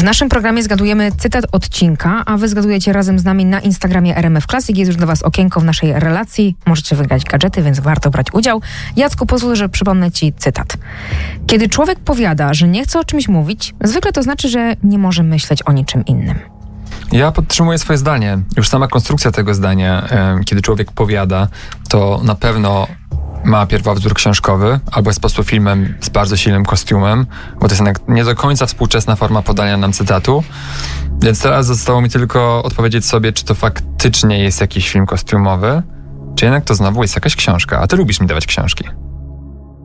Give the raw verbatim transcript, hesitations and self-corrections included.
naszym programie zgadujemy cytat odcinka, a wy zgadujecie razem z nami na Instagramie R M F Classic. Jest już dla was okienko w naszej relacji. Możecie wygrać gadżety, więc warto brać udział. Jacku, pozwól, że przypomnę ci cytat. Kiedy człowiek powiada, że nie chce o czymś mówić, zwykle to znaczy, że nie może myśleć o niczym innym. Ja podtrzymuję swoje zdanie. Już sama konstrukcja tego zdania, kiedy człowiek powiada, to na pewno ma pierwowzór książkowy, albo jest po prostu filmem z bardzo silnym kostiumem, bo to jest jednak nie do końca współczesna forma podania nam cytatu. Więc teraz zostało mi tylko odpowiedzieć sobie, czy to faktycznie jest jakiś film kostiumowy, czy jednak to znowu jest jakaś książka. A ty lubisz mi dawać książki.